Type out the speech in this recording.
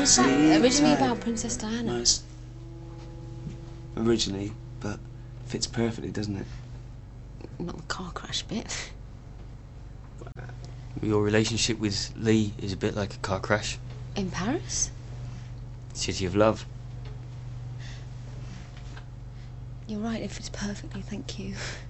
was originally about Princess Diana. Nice. Originally, but fits perfectly, doesn't it? Not the car crash bit. Your relationship with Lee is a bit like a car crash. In Paris? City of Love. You're right, it fits perfectly, thank you.